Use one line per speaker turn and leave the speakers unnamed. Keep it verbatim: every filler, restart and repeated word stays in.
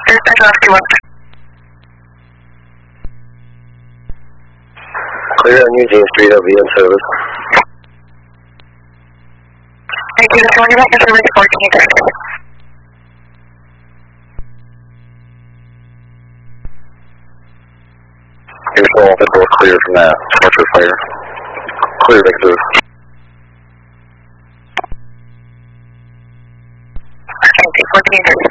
There's that last one.
Clear on Eugene Street, I'll be in service.
Thank you, this one, you're back in service, fourteen eight.
You're still off at both clear from that structure fire. Clear to exit.
Thank you, fourteen eight.